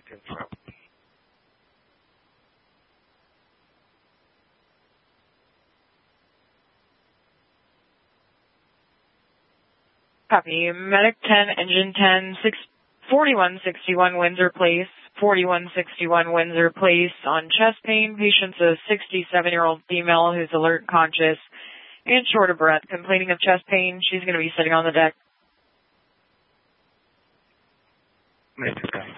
to confirm. Copy. Medic 10, Engine 10, 4161 Windsor Place, 4161 Windsor Place on chest pain. Patient's a 67-year-old female who's alert, conscious, and short of breath, complaining of chest pain. She's going to be sitting on the deck. Major copy.